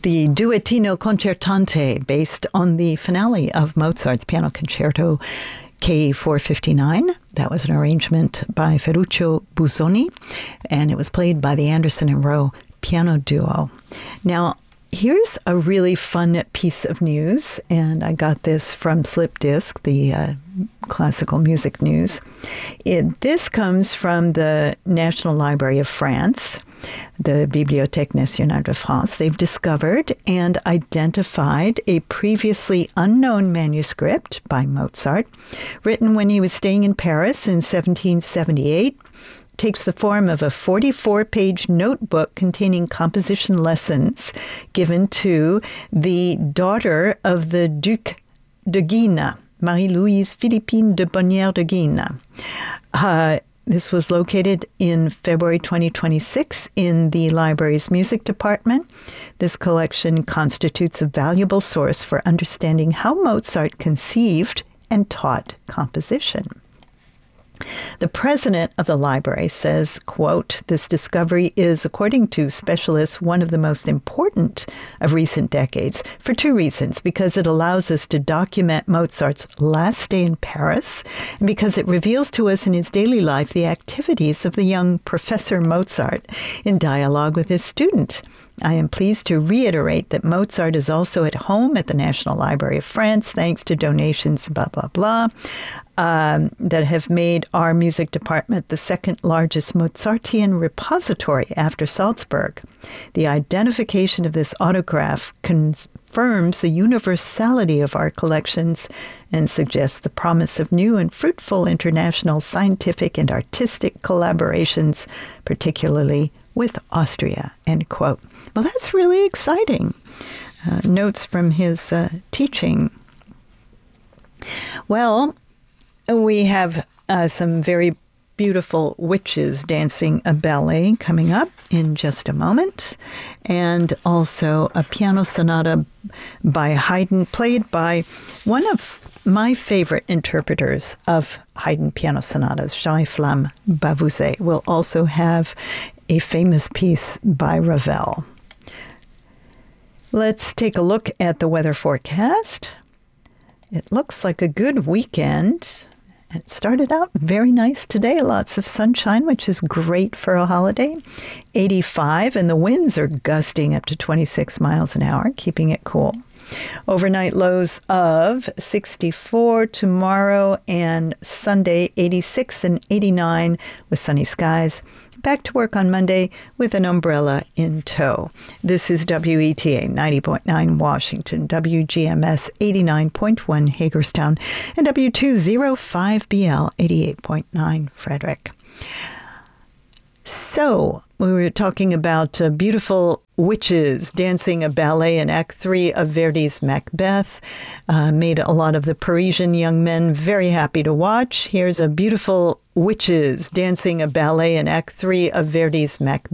the Duettino Concertante, based on the finale of Mozart's Piano Concerto K459. That was an arrangement by Ferruccio Busoni, and it was played by the Anderson and Rowe Piano Duo. Now, here's a really fun piece of news, and I got this from Slip Disc, the classical music news. This comes from the National Library of France, the Bibliothèque Nationale de France. They've discovered and identified a previously unknown manuscript by Mozart, written when he was staying in Paris in 1778. Takes the form of a 44-page notebook containing composition lessons given to the daughter of the Duc de Guines, Marie-Louise Philippine de Bonnière de Guines. This was located in February 2026 in the library's music department. This collection constitutes a valuable source for understanding how Mozart conceived and taught composition. The president of the library says, quote, "This discovery is, according to specialists, one of the most important of recent decades for two reasons: because it allows us to document Mozart's last day in Paris, and because it reveals to us in his daily life the activities of the young Professor Mozart in dialogue with his student. I am pleased to reiterate that Mozart is also at home at the National Library of France, thanks to donations, blah, blah, blah, that have made our music department the second largest Mozartian repository after Salzburg. The identification of this autograph confirms the universality of our collections and suggests the promise of new and fruitful international scientific and artistic collaborations, particularly with Austria," end quote. Well, that's really exciting. Notes from his teaching. Well, we have some very beautiful witches dancing a ballet coming up in just a moment, and also a piano sonata by Haydn, played by one of my favorite interpreters of Haydn piano sonatas, Jean-Flamme Bavouzet. We'll also have a famous piece by Ravel. Let's take a look at the weather forecast. It looks like a good weekend. It started out very nice today. Lots of sunshine, which is great for a holiday. 85, and the winds are gusting up to 26 miles an hour, keeping it cool. Overnight lows of 64 tomorrow and Sunday, 86 and 89 with sunny skies. Back to work on Monday with an umbrella in tow. This is WETA 90.9 Washington, WGMS 89.1 Hagerstown, and W205BL 88.9 Frederick. So, we were talking about beautiful witches dancing a ballet in Act 3 of Verdi's Macbeth. Made a lot of the Parisian young men very happy to watch. Here's a beautiful witches dancing a ballet in Act 3 of Verdi's Macbeth.